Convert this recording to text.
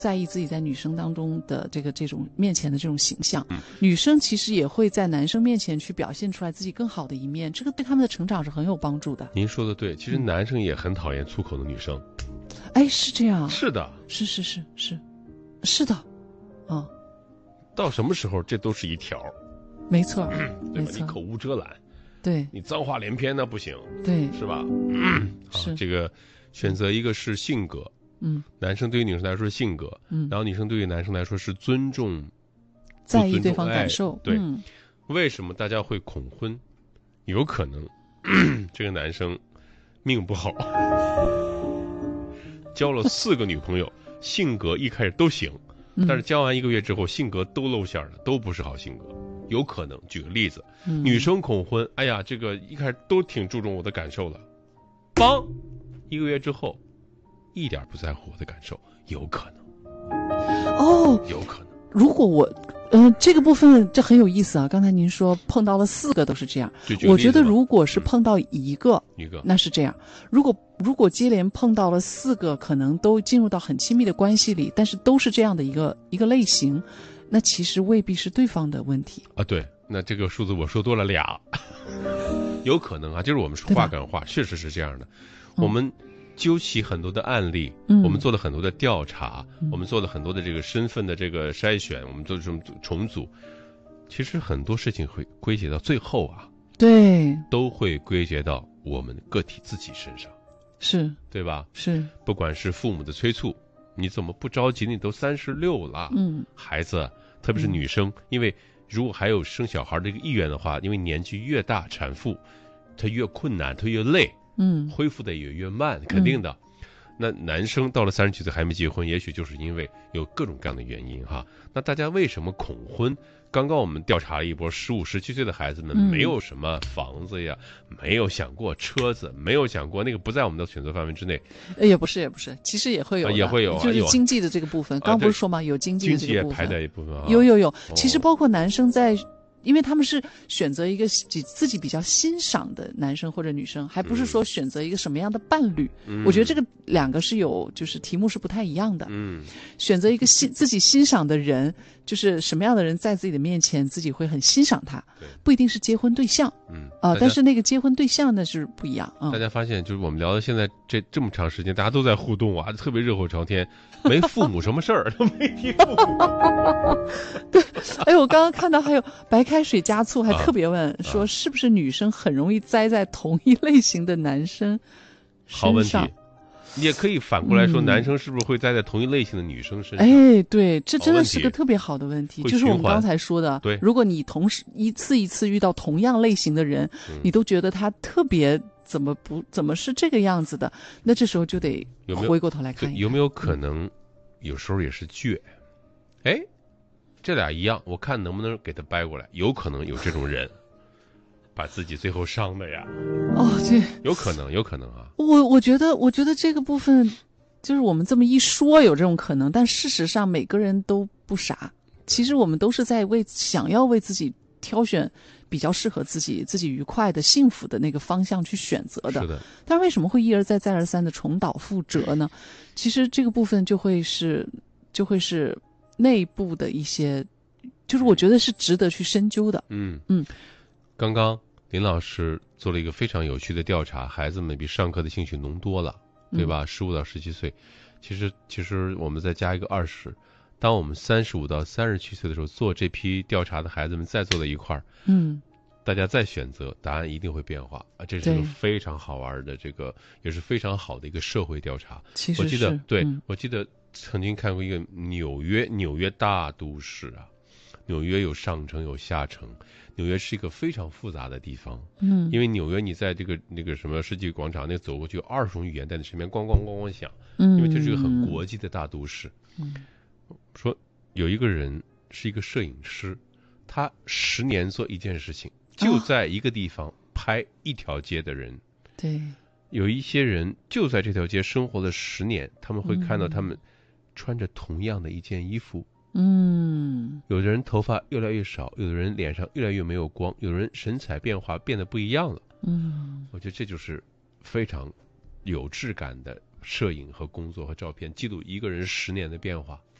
在意自己在女生当中的这种面前的这种形象，女生其实也会在男生面前去表现出来自己更好的一面，这个对他们的成长是很有帮助的。 您说的对，其实男生也很讨厌粗口的女生。 哎，是这样。 是的， 是的， 到什么时候这都是一条， 没错， 对吧？你口无遮拦， 对， 你脏话连篇那不行， 对， 是吧？ 是这个选择一个是性格，男生对于女生来说是性格，然后女生对于男生来说是尊重， 在意对方感受， 对。为什么大家会恐婚？有可能这个男生命不好，交了4个女朋友，性格一开始都行，但是交完1个月之后，性格都露馅了，都不是好性格。有可能，举个例子，女生恐婚，哎呀，这个一开始都挺注重我的感受了，1个月之后，一点不在乎我的感受，有可能。有可能。 如果我这个部分这很有意思啊！刚才您说碰到了4个都是这样，我觉得如果是碰到一个，那是这样。如果接连碰到了4个，可能都进入到很亲密的关系里，但是都是这样的一个类型，那其实未必是对方的问题啊。对，那这个数字我说多了俩，有可能啊，就是我们说话赶话，确实是这样的。我们究其很多的案例，我们做了很多的调查，我们做了很多的这个身份的这个筛选，我们做这种重组，其实很多事情会归结到最后啊， 对， 都会归结到我们个体自己身上， 是对吧？ 是， 不管是父母的催促，你怎么不着急？你都36了，孩子，特别是女生，因为如果还有生小孩这个意愿的话，因为年纪越大，产妇她越困难，她越累。恢复的也越慢，肯定的。那男生到了30几岁还没结婚，也许就是因为有各种各样的原因哈。那大家为什么恐婚？刚刚我们调查了一波15、17岁的孩子们，没有什么房子呀，没有想过车子，没有想过那个不在我们的选择范围之内。 也不是，其实也会有， 也会有， 就是经济的这个部分。刚不是说嘛，有经济的这个部分， 经济也排在一部分啊。 有，其实包括男生在。因为他们是选择一个自己比较欣赏的男生或者女生，还不是说选择一个什么样的伴侣。我觉得这个2个是有，就是题目是不太一样的。选择一个自己欣赏的人，就是什么样的人在自己的面前，自己会很欣赏他，不一定是结婚对象。但是那个结婚对象那是不一样啊。 大家发现，就是我们聊到现在这么长时间，大家都在互动啊，特别热火朝天，没父母什么事儿都没提父母。 对，哎，我刚刚看到还有白开水加醋，还特别问说是不是女生很容易栽在同一类型的男生身上？ 好问题。你也可以反过来说，男生是不是会栽在同一类型的女生身上？ 哎，对，这真的是个特别好的问题，就是我们刚才说的， 对， 如果你同时一次遇到同样类型的人，你都觉得他特别怎么是这个样子的，那这时候就得回过头来看一看， 有没有可能有时候也是倔？哎，这俩一样，我看能不能给他掰过来，有可能有这种人。把自己最后伤的呀， 这有可能啊。 我觉得这个部分，就是我们这么一说有这种可能，但事实上每个人都不傻。其实我们都是在想要为自己挑选比较适合自己愉快的、幸福的那个方向去选择的。 是的。 但是为什么会一而再、再而三的重蹈覆辙呢？其实这个部分就会是内部的一些，就是我觉得是值得去深究的。 刚刚林老师做了一个非常有趣的调查，孩子们比上课的兴趣浓多了，对吧？15到17岁，其实我们再加一个20，当我们35到37岁的时候做这批调查的孩子们再坐在一块儿，大家再选择，答案一定会变化啊！这是一个非常好玩的，这个也是非常好的一个社会调查。 其实我记得曾经看过一个纽约大都市啊，纽约有上城有下城。纽约是一个非常复杂的地方，因为纽约你在那个什么世纪广场那走过去，有20种语言在你身边咣咣咣咣响，因为这是一个很国际的大都市。说有一个人是一个摄影师，他10年做一件事情，就在一个地方拍一条街的人。 对， 有一些人就在这条街生活了10年，他们会看到他们穿着同样的一件衣服。有的人头发越来越少，有的人脸上越来越没有光，有的人神采变化变得不一样了。我觉得这就是非常有质感的摄影和工作和照片，记录一个人10年的变化。